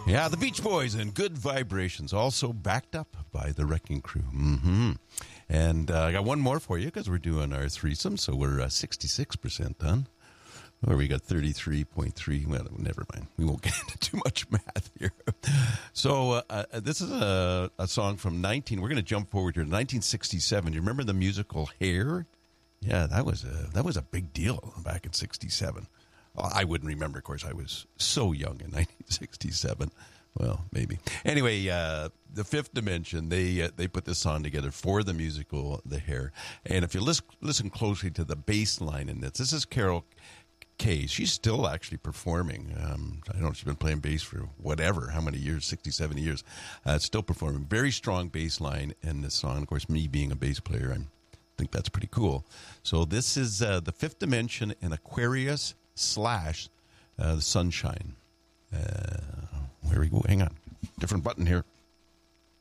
Yeah, the Beach Boys and Good Vibrations, also backed up by the Wrecking Crew. Mm-hmm. And I got one more for you because we're doing our threesome, so we're 66% done. Or we got 33.3. Well, never mind. We won't get into too much math here. So this is a song from We're going to jump forward here to 1967. Do you remember the musical Hair? Yeah, that was a big deal back in 67. Well, I wouldn't remember, of course. I was so young in 1967. Well, maybe. Anyway, the Fifth Dimension, they put this song together for the musical The Hair. And if you listen closely to the bass line in this is Carol Kaye. She's still actually performing. I know she's been playing bass for whatever, how many years, 60, 70 years. Still performing. Very strong bass line in this song. Of course, me being a bass player, I think that's pretty cool. So this is the Fifth Dimension in Aquarius / the Sunshine. Here we go. Hang on. Different button here.